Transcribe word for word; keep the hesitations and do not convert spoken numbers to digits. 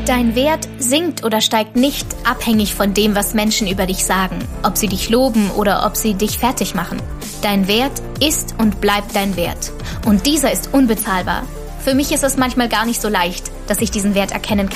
Dein Wert sinkt oder steigt nicht abhängig von dem, was Menschen über dich sagen, ob sie dich loben oder ob sie dich fertig machen. Dein Wert ist und bleibt dein Wert. Und dieser ist unbezahlbar. Für mich ist es manchmal gar nicht so leicht, dass ich diesen Wert erkennen kann.